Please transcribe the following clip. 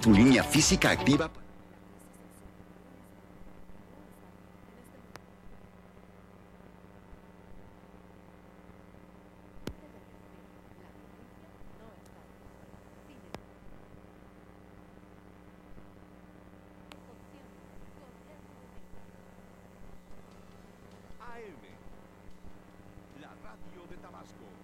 Tu línea física activa. AM, la radio de Tabasco.